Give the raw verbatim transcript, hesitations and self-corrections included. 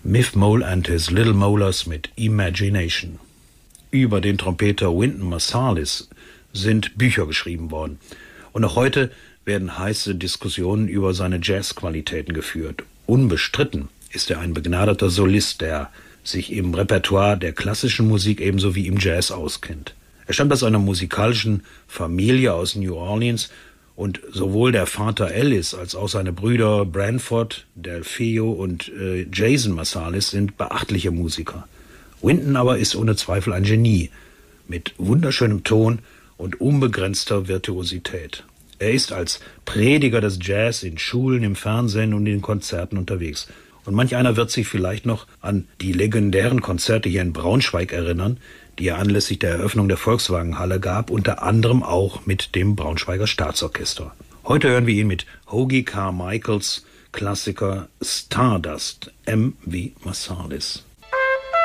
Miff Mole and his Little Molars mit Imagination. Über den Trompeter Wynton Marsalis sind Bücher geschrieben worden. Und noch heute werden heiße Diskussionen über seine Jazzqualitäten geführt. Unbestritten ist er ein begnadeter Solist, der sich im Repertoire der klassischen Musik ebenso wie im Jazz auskennt. Er stammt aus einer musikalischen Familie aus New Orleans und sowohl der Vater Ellis als auch seine Brüder Branford, Delfeo und äh, Jason Marsalis sind beachtliche Musiker. Wynton aber ist ohne Zweifel ein Genie mit wunderschönem Ton und unbegrenzter Virtuosität. Er ist als Prediger des Jazz in Schulen, im Fernsehen und in Konzerten unterwegs. Und manch einer wird sich vielleicht noch an die legendären Konzerte hier in Braunschweig erinnern, die er anlässlich der Eröffnung der Volkswagenhalle gab, unter anderem auch mit dem Braunschweiger Staatsorchester. Heute hören wir ihn mit Hoagy Carmichaels Klassiker Stardust, M wie Marsalis.